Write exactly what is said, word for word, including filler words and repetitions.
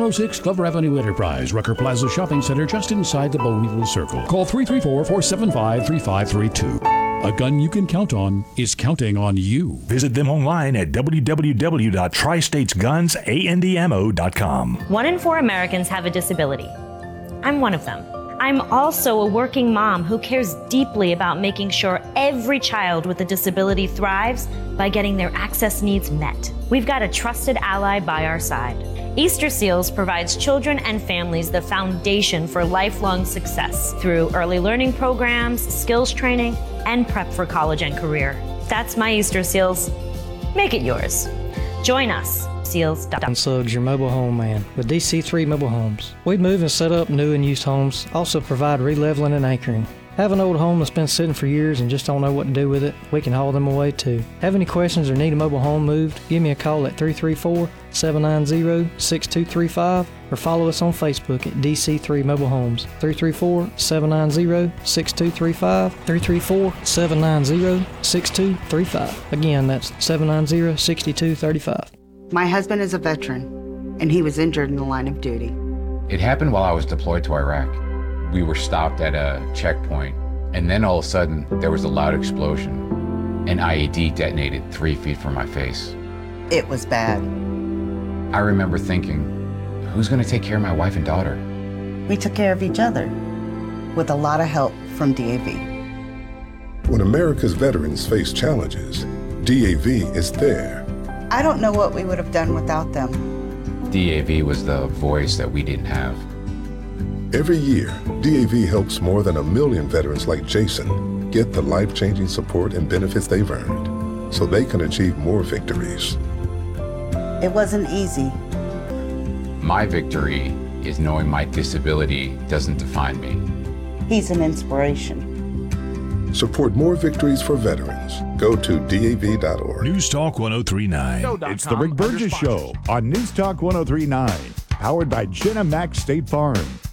oh six Clover Avenue Enterprise, Rucker Plaza Shopping Center, just inside the Bowmanville Circle. Call three three four, four seven five, three five three two. A gun you can count on is counting on you. Visit them online at w w w dot tri states guns and ammo dot com. One in four Americans have a disability. I'm one of them. I'm also a working mom who cares deeply about making sure every child with a disability thrives by getting their access needs met. We've got a trusted ally by our side. Easter Seals provides children and families the foundation for lifelong success through early learning programs, skills training, and prep for college and career. That's my Easter Seals. Make it yours. Join us. Seals. Suggs, your mobile home man, with D C three Mobile Homes. We move and set up new and used homes, also provide releveling and anchoring. Have an old home that's been sitting for years and just don't know what to do with it? We can haul them away too. Have any questions or need a mobile home moved? Give me a call at three three four, seven nine zero, six two three five or follow us on Facebook at D C three Mobile Homes. three three four, seven nine zero, six two three five, three three four, seven nine zero, six two three five. Again, that's seven nine zero, six two three five. My husband is a veteran, and he was injured in the line of duty. It happened while I was deployed to Iraq. We were stopped at a checkpoint, and then all of a sudden, there was a loud explosion. An I E D detonated three feet from my face. It was bad. I remember thinking, who's gonna take care of my wife and daughter? We took care of each other, with a lot of help from D A V. When America's veterans face challenges, D A V is there. I don't know what we would have done without them. D A V was the voice that we didn't have. Every year, D A V helps more than a million veterans like Jason get the life-changing support and benefits they've earned so they can achieve more victories. It wasn't easy. My victory is knowing my disability doesn't define me. He's an inspiration. Support more victories for veterans. Go to D A V dot org. News Talk ten thirty-nine. It's the Rick Burgess Show on News Talk ten thirty-nine, powered by Jenna Mack State Farm.